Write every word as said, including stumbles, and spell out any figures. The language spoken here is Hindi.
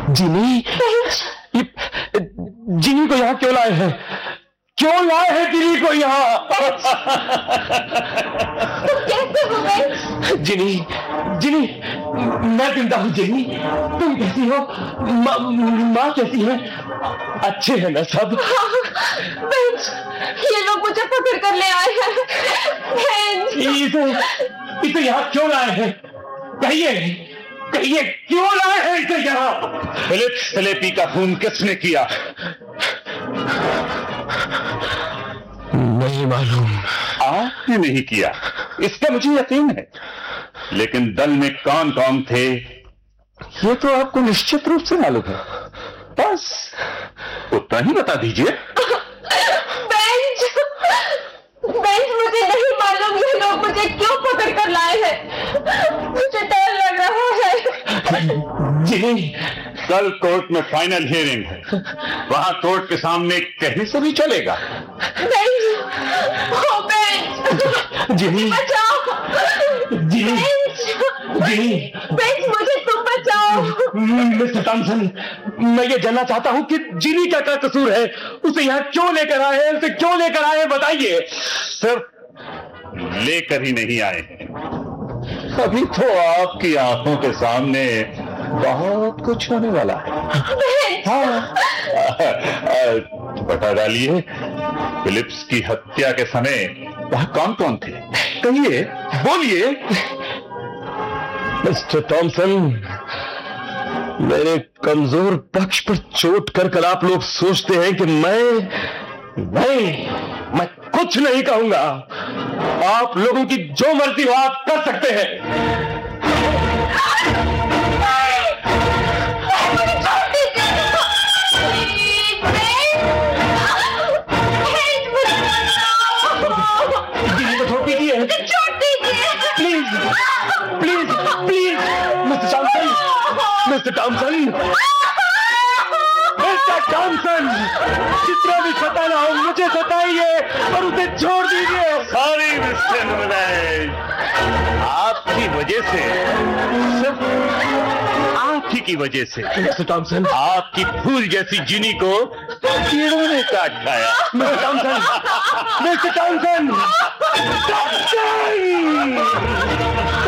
जिनी, ये जिनी को यहाँ क्यों लाए हैं? क्यों लाए हैं जिनी को यहाँ? कैसे हो गए? जिनी, जिनी, मैं जिंदा हूँ जिनी। तुम कैसी हो? माँ मा कैसी है? अच्छे हैं ना सब? बेंच, ये लोग मुझे पकड़ कर ले आए हैं। बेंच, इसे, इसे यहाँ क्यों लाए हैं? कहिए, कहिए क्यों लाए हैं इसे यहाँ? फिलिप्स फिलिपी का खून किसने किया? नहीं मालूम। आपने नहीं किया, इसका मुझे यकीन है, लेकिन दल में कौन कौन थे ये तो आपको निश्चित रूप से मालूम है। बस उतना ही बता दीजिए। बेंच, बेंच, मुझे नहीं मालूम ये लोग मुझे क्यों पकड़ कर लाए हैं। मुझे डर लग रहा है। जिनी, कल कोर्ट में फाइनल हियरिंग है, वहां कोर्ट के सामने कहने से भी चलेगा। बेंच, ओ बेंच, जिनी, बचाओ। जिनी, बेंच, जिनी, बेंच, मुझे तुम बचाओ। मिस्टर टॉमसन, मैं ये जानना चाहता हूँ कि जिनी का क्या कसूर है? उसे यहाँ क्यों लेकर आए हैं? उसे क्यों लेकर आए हैं बताइए। सिर्फ लेकर ही नहीं आए हैं, अभी तो आपकी आंखों के सामने बहुत कुछ होने वाला है। हाँ, बता डालिए, फिलिप्स की हत्या के समय वहां कौन कौन थे? कहिए, बोलिए। मिस्टर टॉमसन, मेरे कमजोर पक्ष पर चोट कर कर आप लोग सोचते हैं कि मैं नहीं, मैं कुछ नहीं कहूंगा। आप लोगों की जो मर्जी हो आप कर सकते हैं। जिनी को छोड़ दीजिए, please, please, please, mister Thomson, mister Thomson, mister Thomson, जितना भी सताना हो मुझे सताइए और उसे छोड़ दीजिए। सॉरी मिस्टर नोबेल, आपकी वजह से, सिर्फ आप ही की वजह से मिस्टर टॉमसन, आपकी फूल जैसी जिनी को कीड़ों ने काट खाया। Mister Thomson, mister Thomson, Thomson!